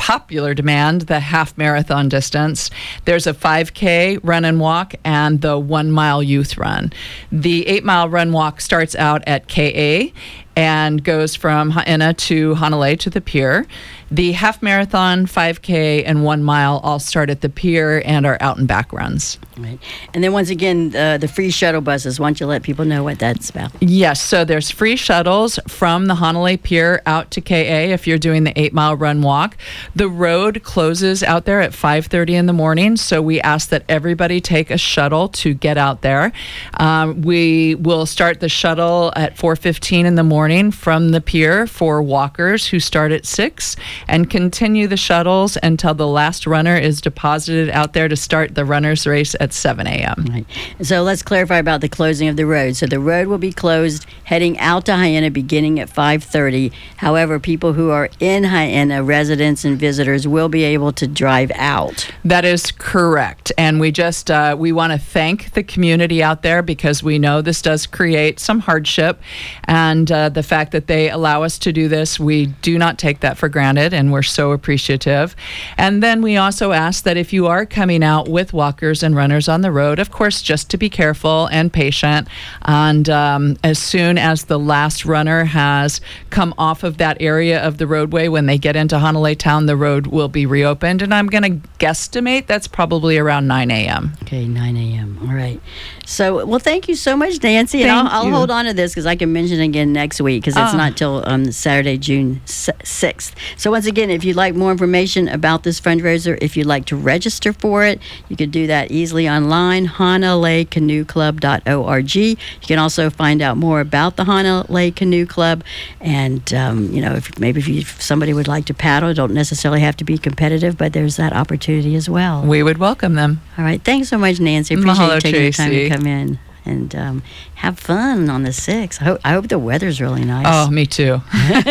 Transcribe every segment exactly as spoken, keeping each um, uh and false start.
popular demand, the half marathon distance. There's a five K run and walk and the one mile youth run. The eight mile run walk starts out at K A and goes from Haena to Hanalei to the pier. The half marathon, five K, and one mile all start at the pier and are out and back runs. Right. And then once again, uh, the free shuttle buses. Why don't you let people know what that's about? Yes, so there's free shuttles from the Hanalei Pier out to K A if you're doing the eight-mile run walk. The road closes out there at five thirty in the morning, so we ask that everybody take a shuttle to get out there. Um, we will start the shuttle at four fifteen in the morning from the pier for walkers who start at six, and continue the shuttles until the last runner is deposited out there to start the runner's race at seven a.m. Right. So let's clarify about the closing of the road. So the road will be closed heading out to Haena beginning at five thirty. However, people who are in Haena, residents and visitors, will be able to drive out. That is correct. And we just, uh, we want to thank the community out there because we know this does create some hardship. And uh, the fact that they allow us to do this, we do not take that for granted, and we're so appreciative. And then we also ask that if you are coming out with walkers and runners on the road, of course, just to be careful and patient. And um, as soon as the last runner has come off of that area of the roadway, when they get into Hanalei town, the road will be reopened. And I'm going to guesstimate that's probably around nine a.m. Okay, nine a.m. All right. So, well, thank you so much, Nancy. Thank and I'll, I'll you. hold on to this because I can mention it again next week because it's Oh. not till um, Saturday, June sixth. So once again, if you'd like more information about this fundraiser, if you'd like to register for it, you can do that easily online, hanalei canoe club dot org. You can also find out more about the Hanalei Canoe Club. And, um, you know, if maybe if, you, if somebody would like to paddle, don't necessarily have to be competitive, but there's that opportunity as well. We would welcome them. All right. Thanks so much, Nancy. Appreciate Mahalo, you taking the time to Tracy. come in and um, have fun on the sixth. I hope, I hope the weather's really nice. Oh, me too.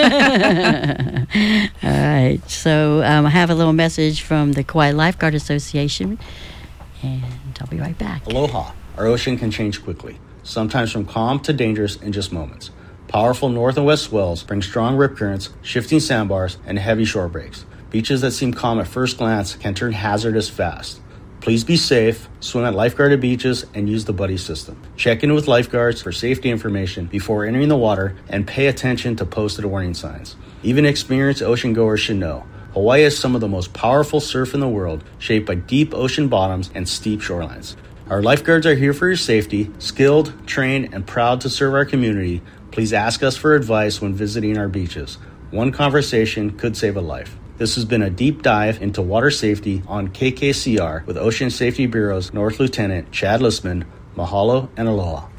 All right. So um, I have a little message from the Kauai Lifeguard Association, and I'll be right back. Aloha. Our ocean can change quickly, sometimes from calm to dangerous in just moments. Powerful north and west swells bring strong rip currents, shifting sandbars, and heavy shore breaks. Beaches that seem calm at first glance can turn hazardous fast. Please be safe, swim at lifeguarded beaches, and use the buddy system. Check in with lifeguards for safety information before entering the water, and pay attention to posted warning signs. Even experienced ocean goers should know Hawaii has some of the most powerful surf in the world, shaped by deep ocean bottoms and steep shorelines. Our lifeguards are here for your safety, skilled, trained, and proud to serve our community. Please ask us for advice when visiting our beaches. One conversation could save a life. This has been a deep dive into water safety on K K C R with Ocean Safety Bureau's North Lieutenant Chad Listman. Mahalo and aloha.